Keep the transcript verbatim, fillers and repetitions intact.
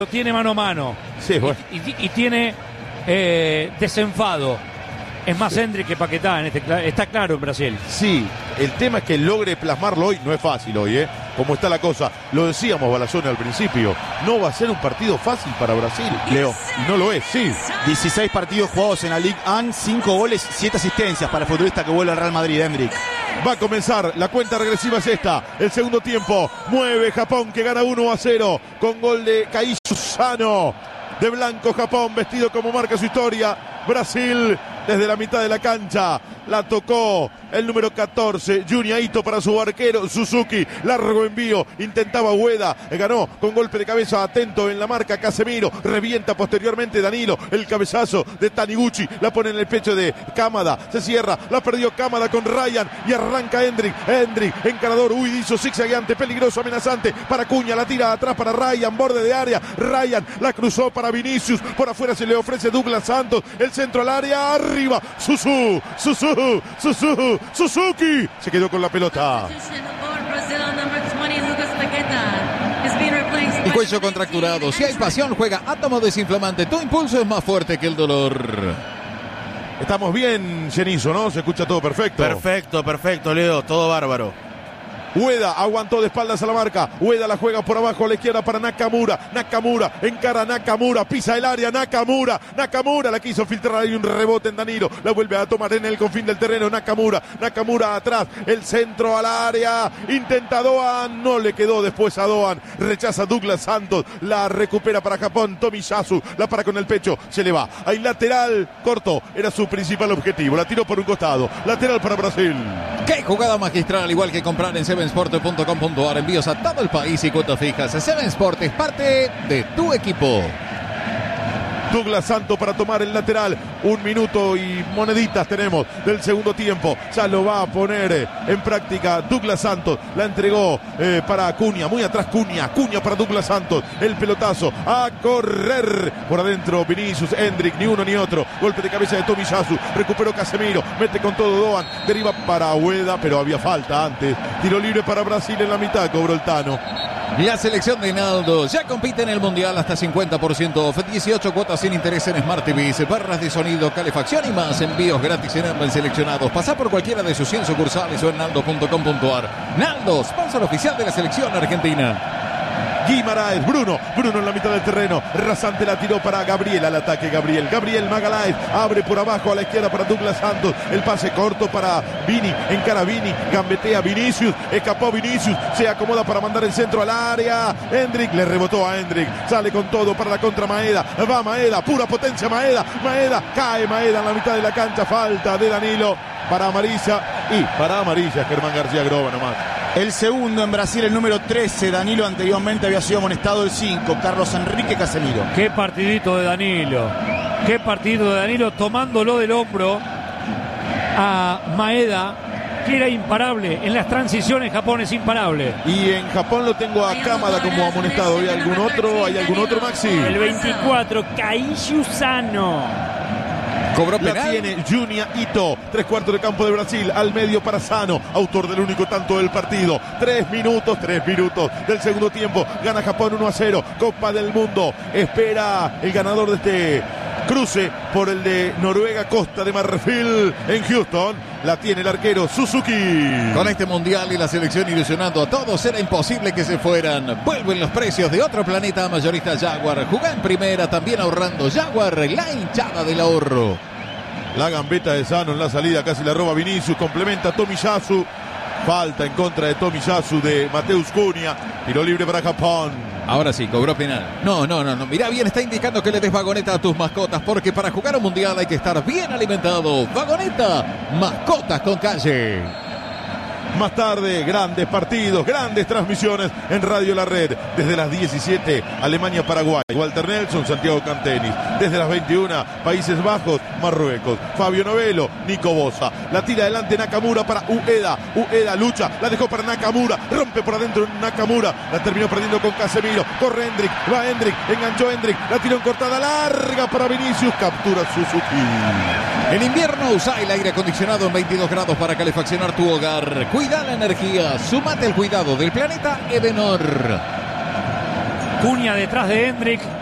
tiene mano a mano. Sí, bueno. y, y, y tiene eh, desenfado. Es más Hendrik que Paquetá, en este, está claro en Brasil. Sí, el tema es que logre plasmarlo hoy. No es fácil hoy, ¿eh? Como está la cosa. Lo decíamos, Balazone, al principio. No va a ser un partido fácil para Brasil, Leo. Y no lo es, sí. dieciséis partidos jugados en la Ligue uno, cinco goles, siete asistencias para el futbolista que vuelve al Real Madrid, Hendrik. Va a comenzar, la cuenta regresiva es esta. El segundo tiempo, mueve Japón, que gana uno a cero. Con gol de Kaisu Sano. De blanco Japón, vestido como marca su historia. Brasil, desde la mitad de la cancha, la tocó el número catorce, Junya Ito para su arquero, Suzuki, largo envío, intentaba Ueda, ganó con golpe de cabeza, atento en la marca Casemiro, revienta posteriormente Danilo, el cabezazo de Taniguchi, la pone en el pecho de Kamada, se cierra, la perdió Kamada con Ryan y arranca Hendrik, Hendrik, encarador, huidizo, zigzagueante, peligroso, amenazante, para Cunha, la tira atrás para Ryan, borde de área, Ryan la cruzó para Vinicius, por afuera se le ofrece Douglas Santos, el centro al área, arriba, Susu, Susu, Susu, Suzuki, se quedó con la pelota. El cuello contracturado, si hay pasión, juega Átomo Desinflamante, tu impulso es más fuerte que el dolor. Estamos bien, Genizo, ¿no? Se escucha todo perfecto. Perfecto, perfecto, Leo, todo bárbaro. Ueda aguantó de espaldas a la marca. Ueda la juega por abajo a la izquierda para Nakamura. Nakamura encara a Nakamura. Pisa el área. Nakamura. Nakamura la quiso filtrar. Hay un rebote en Danilo. La vuelve a tomar en el confín del terreno. Nakamura. Nakamura atrás. El centro al área. Intenta Doan. No le quedó después a Doan. Rechaza Douglas Santos. La recupera para Japón. Tomiyasu. La para con el pecho. Se le va. Hay lateral corto. Era su principal objetivo. La tiró por un costado. Lateral para Brasil. ¡Qué jugada magistral! Igual que comprar en seven sport punto com punto a r. Envíos a todo el país y cuotas fijas. seven Sport es parte de tu equipo. Douglas Santos para tomar el lateral. Un minuto y moneditas tenemos del segundo tiempo. Ya lo va a poner en práctica Douglas Santos. La entregó eh, para Cunha. Muy atrás Cunha. Cunha para Douglas Santos. El pelotazo. A correr. Por adentro Vinicius, Hendrik. Ni uno ni otro. Golpe de cabeza de Tomiyasu. Recuperó Casemiro. Mete con todo Doan. Deriva para Ueda. Pero había falta antes. Tiro libre para Brasil en la mitad. Cobró el Tano. La selección de Naldo ya compite en el Mundial hasta cincuenta por ciento off, dieciocho cuotas sin interés en Smart T Vs, barras de sonido, calefacción y más, envíos gratis en ambos seleccionados. Pasá por cualquiera de sus cien sucursales o en naldo punto com punto a r. Naldo, sponsor oficial de la selección argentina. Guimaraes, Bruno, Bruno en la mitad del terreno, rasante la tiró para Gabriel, al ataque Gabriel, Gabriel Magalhaes, abre por abajo a la izquierda para Douglas Santos, el pase corto para Vini, encara Vini, gambetea Vinicius, escapó Vinicius, se acomoda para mandar el centro al área, Hendrik, le rebotó a Hendrik, sale con todo para la contra Maeda, va Maeda, pura potencia Maeda, Maeda, cae Maeda en la mitad de la cancha, falta de Danilo para amarilla y para amarilla Germán García Groba nomás. El segundo en Brasil, el número trece, Danilo anteriormente había sido amonestado el cinco, Carlos Enrique Casemiro. Qué partidito de Danilo, qué partido de Danilo tomándolo del hombro a Maeda, que era imparable, en las transiciones Japón es imparable. Y en Japón lo tengo a Kamada como amonestado, ¿hay algún otro? ¿Hay algún otro, Maxi? El veinticuatro, Kaisu Sano. Cobró La penal. tiene Junya Ito, tres cuartos de campo de Brasil, al medio para Sano, autor del único tanto del partido. Tres minutos, tres minutos del segundo tiempo. Gana Japón uno a cero. Copa del Mundo. Espera el ganador de este cruce por el de Noruega, Costa de Marfil en Houston. La tiene el arquero Suzuki. Con este mundial y la selección ilusionando a todos, era imposible que se fueran. Vuelven los precios de otro planeta, mayorista Jaguar. Jugá en primera, también ahorrando. Jaguar, la hinchada del ahorro. La gambeta de Sano en la salida, casi la roba Vinicius, complementa Tomiyasu. Falta en contra de Tomiyasu de Mateus Cunha. Tiro libre para Japón. Ahora sí, cobró penal. No, no, no, no. Mirá bien, está indicando que le des Vagoneta a tus mascotas, porque para jugar un mundial hay que estar bien alimentado. Vagoneta, mascotas con calle. Más tarde, grandes partidos, grandes transmisiones en Radio La Red. Desde las diecisiete, Alemania-Paraguay. Walter Nelson, Santiago Cantenis. Desde las veintiuna, Países Bajos, Marruecos. Fabio Novelo, Nico Bosa. La tira adelante Nakamura para Ueda. Ueda lucha, la dejó para Nakamura. Rompe por adentro Nakamura. La terminó perdiendo con Casemiro. Corre Hendrik, va Hendrik, enganchó Hendrik. La tiró en cortada larga para Vinicius. Captura Suzuki. En invierno usa el aire acondicionado en veintidós grados para calefaccionar tu hogar. Cuida la energía, súmate al cuidado del planeta Edenor. Cunha detrás de Hendrik.